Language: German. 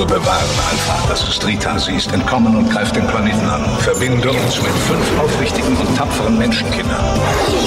Ruhe bewahren, Alpha. Das ist Rita. Sie ist entkommen und greift den Planeten an. Verbinde uns mit 5 aufrichtigen und tapferen Menschenkindern.